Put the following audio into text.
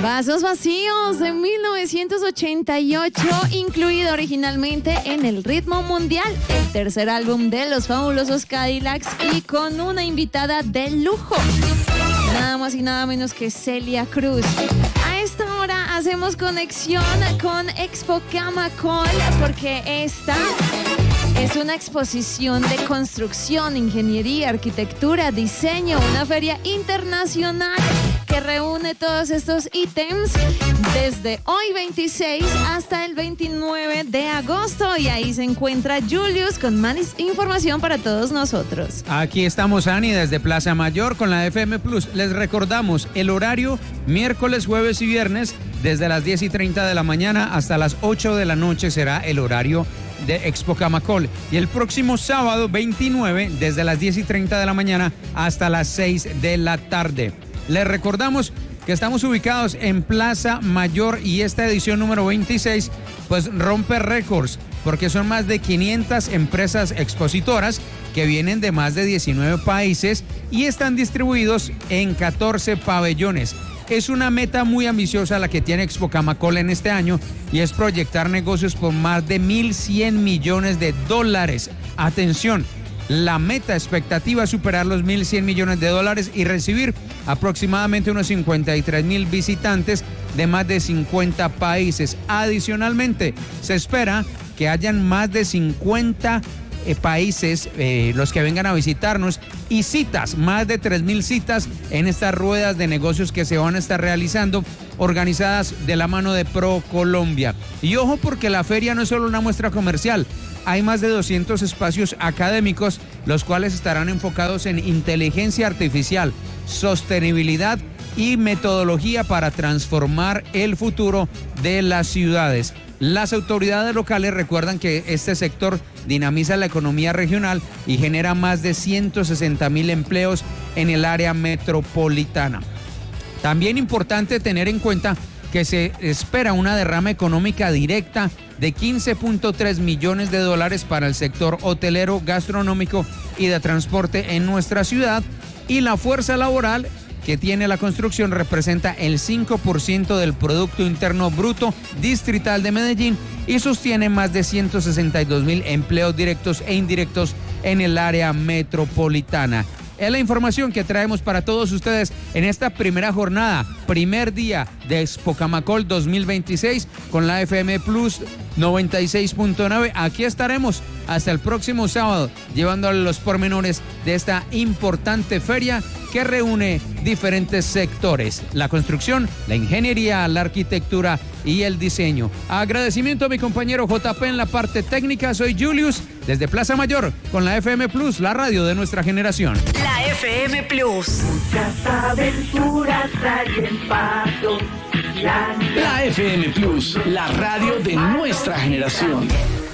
Vasos Vacíos de 1988, incluido originalmente en el ritmo mundial, el tercer álbum de los fabulosos Cadillacs y con una invitada de lujo, nada más y nada menos que Celia Cruz. A esta hora hacemos conexión con Expo Camacol porque esta es una exposición de construcción, ingeniería, arquitectura, diseño, una feria internacional que reúne todos estos ítems desde hoy 26 hasta el 29 de agosto. Y ahí se encuentra Julius con más información para todos nosotros. Aquí estamos, Ani, desde Plaza Mayor con la FM Plus. Les recordamos el horario miércoles, jueves y viernes desde las 10:30 de la mañana hasta las 8 de la noche será el horario de Expo Camacol. Y el próximo sábado 29 desde las 10:30 de la mañana hasta las 6 de la tarde. Les recordamos que estamos ubicados en Plaza Mayor y esta edición número 26 pues rompe récords porque son más de 500 empresas expositoras que vienen de más de 19 países y están distribuidos en 14 pabellones. Es una meta muy ambiciosa la que tiene Expo Camacol en este año y es proyectar negocios por más de 1.100 millones de dólares. Atención, la meta expectativa es superar los 1.100 millones de dólares y recibir aproximadamente unos 53.000 visitantes de más de 50 países. Adicionalmente, se espera que hayan más de 50 países los que vengan a visitarnos y citas, más de 3.000 citas en estas ruedas de negocios que se van a estar realizando organizadas de la mano de ProColombia. Y ojo porque la feria no es solo una muestra comercial, hay más de 200 espacios académicos los cuales estarán enfocados en inteligencia artificial, sostenibilidad y metodología para transformar el futuro de las ciudades. Las autoridades locales recuerdan que este sector dinamiza la economía regional y genera más de 160.000 empleos en el área metropolitana. También importante tener en cuenta que se espera una derrama económica directa de 15.3 millones de dólares para el sector hotelero, gastronómico y de transporte en nuestra ciudad, y la fuerza laboral que tiene la construcción representa el 5% del Producto Interno Bruto distrital de Medellín y sostiene más de 162.000 empleos directos e indirectos en el área metropolitana. Es la información que traemos para todos ustedes en esta primera jornada, primer día de Expo Camacol 2026 con la FM Plus 96.9. Aquí estaremos hasta el próximo sábado llevándole los pormenores de esta importante feria que reúne diferentes sectores: la construcción, la ingeniería, la arquitectura y el diseño. Agradecimiento a mi compañero JP en la parte técnica. Soy Julius desde Plaza Mayor con la FM Plus, la radio de nuestra generación. La FM Plus. Muchas aventuras hay en Patos. La FM Plus, la radio de nuestra generación.